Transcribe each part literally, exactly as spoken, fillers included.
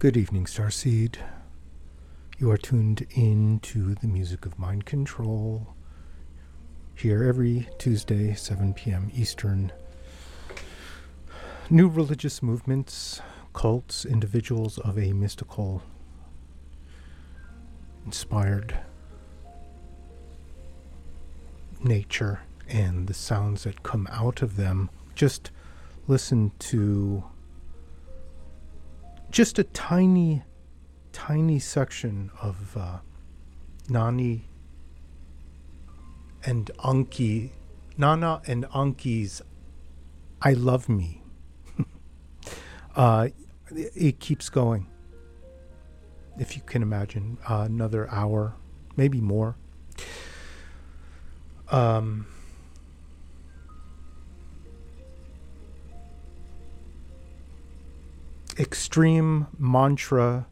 Good evening, Starseed. You are tuned in to the music of mind control here every Tuesday, seven p.m. Eastern. New religious movements, cults, individuals of a mystical, inspired nature, and the sounds that come out of them. Just listen to just a tiny, tiny section of uh, Nani and Anki, Nana and Anki's I Love Me. uh, it keeps going. If you can imagine, uh, another hour, maybe more. Um, extreme mantra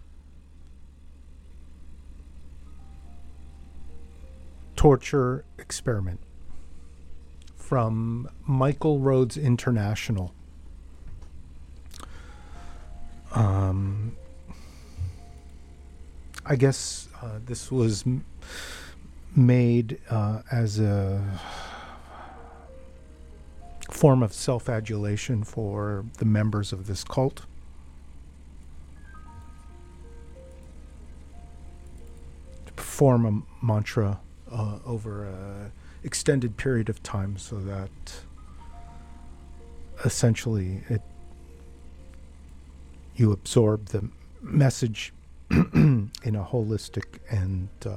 torture experiment from Michael Rhodes International. Um, I guess uh, this was m- made uh, as a form of self-adulation for the members of this cult. To perform a mantra uh, over a extended period of time so that essentially it you absorb the message in a holistic and uh,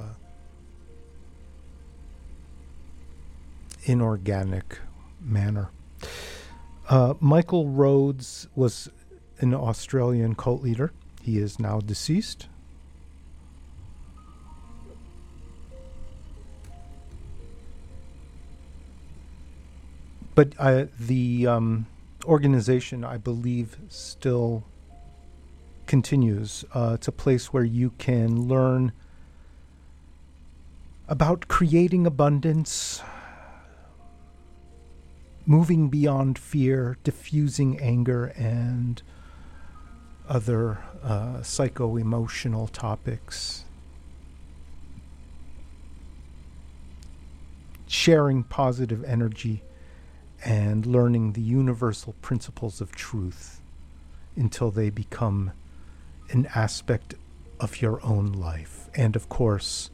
inorganic manner. Uh, Michael Rhodes was an Australian cult leader. He is now deceased. But uh, the um, organization, I believe, still continues. Uh, it's a place where you can learn about creating abundance, moving beyond fear, diffusing anger, and other uh, psycho-emotional topics. Sharing positive energy and learning the universal principles of truth until they become an aspect of your own life. And of course,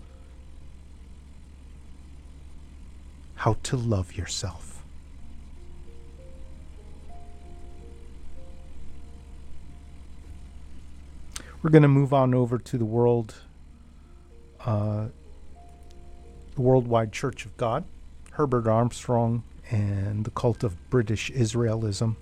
how to love yourself. We're going to move on over to the world, uh, the Worldwide Church of God, Herbert Armstrong, and the cult of British Israelism.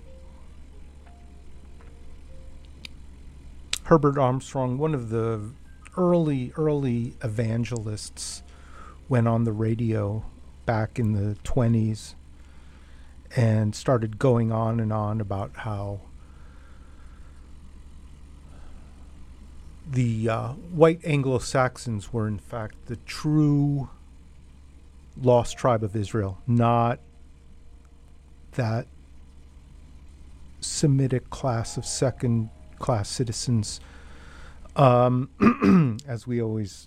Herbert Armstrong, one of the early, early evangelists, went on the radio back in the twenties and started going on and on about how the uh, white Anglo-Saxons were in fact the true lost tribe of Israel, not that Semitic class of second-class citizens, um, as we always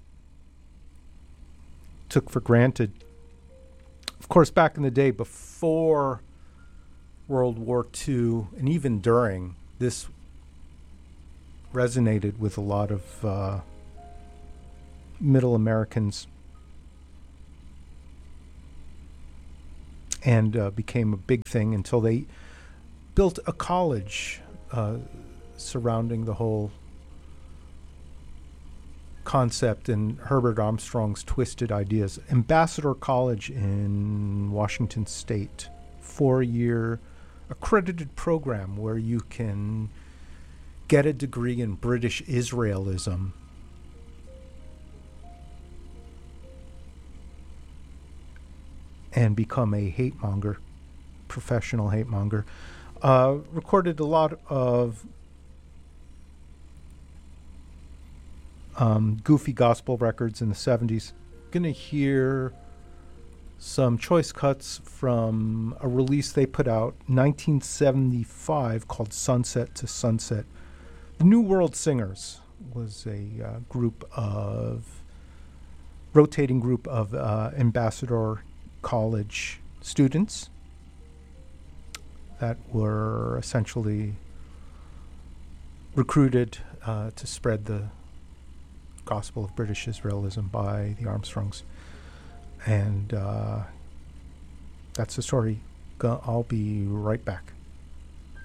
took for granted. Of course, back in the day, before World War Two, and even during, this resonated with a lot of uh, Middle Americans, and uh, became a big thing until they built a college uh, surrounding the whole concept and Herbert Armstrong's twisted ideas. Ambassador College in Washington State, four-year accredited program where you can get a degree in British Israelism. And become a hate monger, professional hate monger. Uh, recorded a lot of um, goofy gospel records in the seventies. Gonna hear some choice cuts from a release they put out nineteen seventy-five called Sunset to Sunset. The New World Singers was a uh, group of, rotating group of uh, Ambassador College students that were essentially recruited uh, to spread the gospel of British Israelism by the Armstrongs. And uh, that's the story. Go- I'll be right back.